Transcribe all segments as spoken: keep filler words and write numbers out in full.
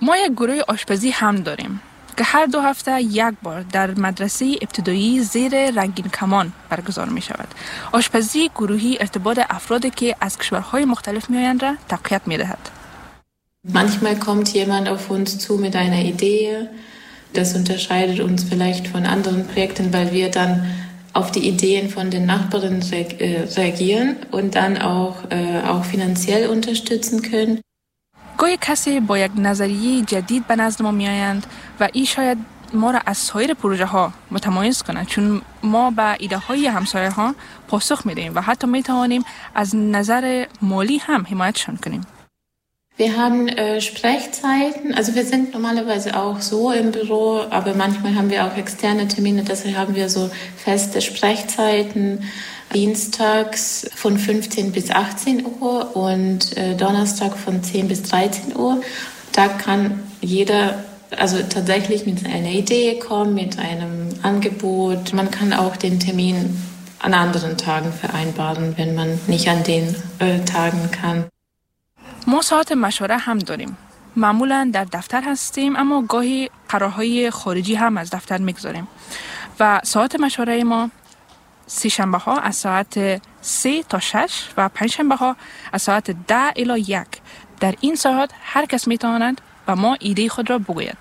ما یک گروه آشپزی هم داریم که هر دو هفته یک بار در مدرسه ابتدایی زیر رنگین کمان برگزار می شود. آشپزی گروهی ارتباط افرادی که از کشورهای مختلف می آیند را تقویت می دهد. Manchmal kommt jemand auf uns zu mit einer Idee. Das unterscheidet uns vielleicht von anderen Projekten, weil wir dann auf die Ideen von den Nachbarinnen reagieren und dann auch, äh, auch finanziell unterstützen können. گاهی کسی با یک نظریه جدید به نزد ما می آیند و این شاید ما را از سایر پروژه ها متمایز کنند، چون ما به ایده های همسایه ها پاسخ می دهیم و حتی می توانیم از نظر مالی هم حمایتشان کنیم. Wir haben äh, Sprechzeiten, also wir sind normalerweise auch so im Büro, aber manchmal haben wir auch externe Termine, deshalb haben wir so feste Sprechzeiten, dienstags von fünfzehn bis achtzehn Uhr und äh, Donnerstag von zehn bis dreizehn Uhr. Da kann jeder also tatsächlich mit einer Idee kommen, mit einem Angebot. Man kann auch den Termin an anderen Tagen vereinbaren, wenn man nicht an den äh, Tagen kann. ما ساعت مشوره هم داریم. معمولا در دفتر هستیم اما گاهی قرارهای خارجی هم از دفتر میگذاریم و ساعت مشوره ما سه شنبه ها از ساعت سه تا شش و پنج شنبه ها از ساعت ده الی یک. در این ساعت هر کس میتواند و ما ایده خود را بگوید.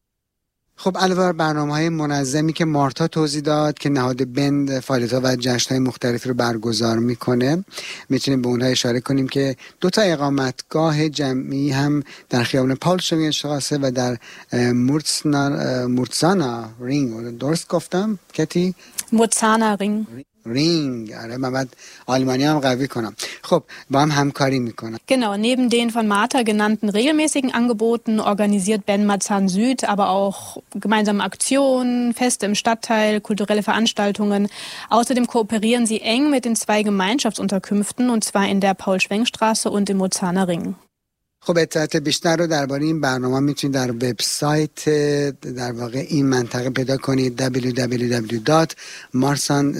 خب علاوه بر برنامه‌های منظمی که مارتا توضیح داد که نهاد بند فعالیت‌ها و جشن‌های مختلفی رو برگزار میکنه، میتونیم به اونها اشاره کنیم که دو تا اقامتگاه جمعی هم در خیابان پاولشترانگشتراسه و در مورتسانا مورتسانا رینگ، درست گفتم کتی؟ مورتسانا رینگ رینگ. آره من بعد آلمانی هم قوی کنم. خب با هم همکاری میکنن. Genau, neben den von Marta genannten regelmäßigen Angeboten organisiert Ben Marzahn Süd aber auch gemeinsame Aktionen, Feste im Stadtteil, kulturelle Veranstaltungen. Außerdem kooperieren sie eng mit den zwei Gemeinschaftsunterkünften und zwar in der Paul-Schwenk-Straße und im Mozarner Ring. خب اطلاعات بیشتر رو درباره این برنامه میتونید در وبسایت در واقع این منطقه پیدا کنید دبلیو دبلیو دبلیو دات مارسان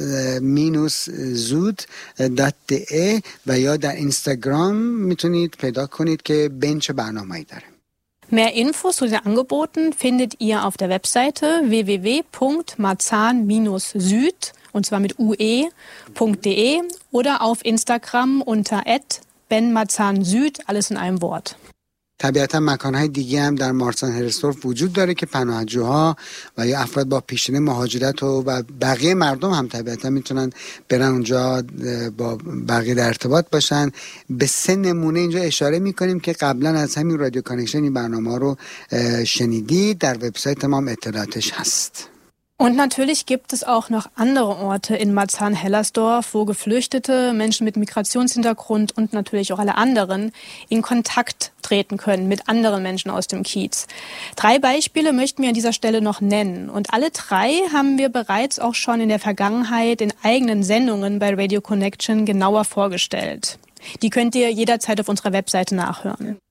زود دات دی ای و یا در اینستاگرام میتونید پیدا کنید که بین چه برنامه‌ای داره. Mehr Infos zu den Angeboten findet ihr auf der Webseite w w w punkt marzahn süd und zwar mit ue.de oder auf Instagram unter at Ben Marzahn Süd, alles in einem Wort. طبیعتا مکانهای دیگه هم در مارسان هرسدورف وجود داره که پناهجوها و یا افراد با پیشینه مهاجرت و, و بقیه مردم هم طبیعتا میتونن برن اونجا با بقیه در ارتباط باشن. به سه نمونه اینجا اشاره میکنیم که قبلا از همین رادیو کانکشن این برنامه رو شنیدید. در وبسایت ما هم اطلاعاتش هست. Und natürlich gibt es auch noch andere Orte in Marzahn-Hellersdorf, wo Geflüchtete, Menschen mit Migrationshintergrund und natürlich auch alle anderen in Kontakt treten können mit anderen Menschen aus dem Kiez. Drei Beispiele möchten wir an dieser Stelle noch nennen. Und alle drei haben wir bereits auch schon in der Vergangenheit in eigenen Sendungen bei Radio Connection genauer vorgestellt. Die könnt ihr jederzeit auf unserer Webseite nachhören.